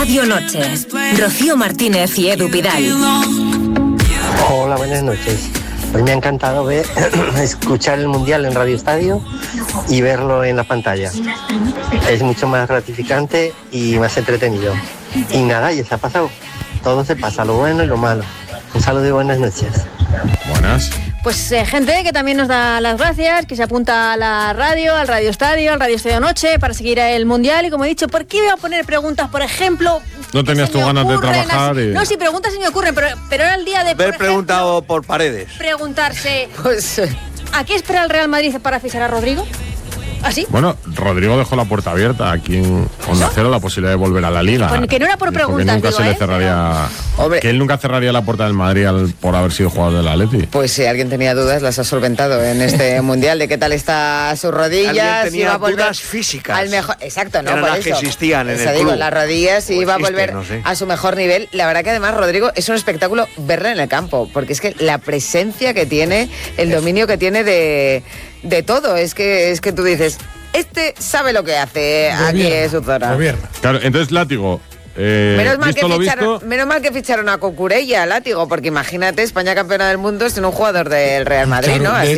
Radio Noche. Rocío Martínez y Edu Pidal. Hola, buenas noches. Hoy me ha encantado escuchar el Mundial en Radio Estadio y verlo en la pantalla. Es mucho más gratificante y más entretenido. Y nada, ya se ha pasado. Todo se pasa, lo bueno y lo malo. Un saludo y buenas noches. Buenas. Pues gente que también nos da las gracias, que se apunta a la radio, al Radio Estadio Noche, para seguir el Mundial. Y como he dicho, ¿por qué iba a poner preguntas? Por ejemplo... No tenías tú ganas de trabajar y... No, sí, preguntas se me ocurren, pero era el día de... Haber preguntado por Paredes. Preguntarse... Pues... ¿A qué espera el Real Madrid para fichar a Rodrigo? ¿Así? Bueno, Rodrigo dejó la puerta abierta aquí en Onda Cero, la posibilidad de volver a la Liga. Pues que no era por preguntas, que nunca digo, se le cerraría... Que él nunca cerraría la puerta del Madrid por haber sido jugador del Atleti. Pues si alguien tenía dudas, las ha solventado en este Mundial, de qué tal está su rodilla. Alguien tenía si va a volver dudas físicas. Al mejor, exacto, ¿no? Eran por las eso. que existían en eso el digo, club. las rodillas, si iba a volver no sé. a su mejor nivel. La verdad que además, Rodrigo, es un espectáculo verle en el campo, porque es que la presencia que tiene, el dominio que tiene de todo, es que tú dices... Este sabe lo que hace, aquí es su zona. Claro, entonces Látigo, Menos mal que visto, ficharon a Cucurella, Látigo, porque imagínate, España campeona del mundo sin un jugador del Real Madrid, Claro, ¿no? de Así